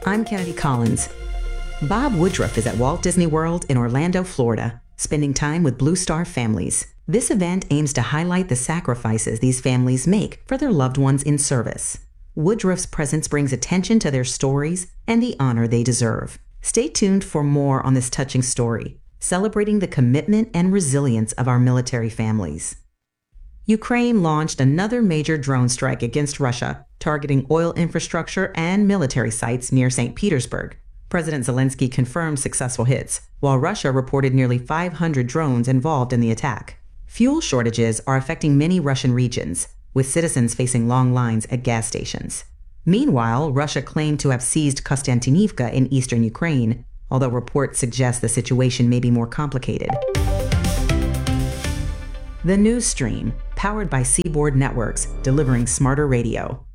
I'm Kennedy Collins. Bob Woodruff is at Walt Disney World in Orlando, Florida, spending time with Blue Star families. This event aims to highlight the sacrifices these families make for their loved ones in service. Woodruff's presence brings attention to their stories and the honor they deserve. Stay tuned for more on this touching story, celebrating the commitment and resilience of our military families. Ukraine launched another major drone strike against Russia, targeting oil infrastructure and military sites near St. Petersburg. President Zelensky confirmed successful hits, while Russia reported nearly 500 drones involved in the attack. Fuel shortages are affecting many Russian regions, with citizens facing long lines at gas stations. Meanwhile, Russia claimed to have seized Kostiantynivka in eastern Ukraine, although reports suggest the situation may be more complicated. The News Stream, powered by Seaboard Networks, delivering smarter radio.